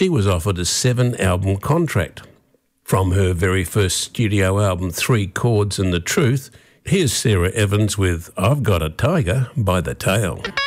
she was offered a 7-album contract. From her very first studio album, 3 Chords and the Truth, here's Sarah Evans with I've Got a Tiger by the Tail.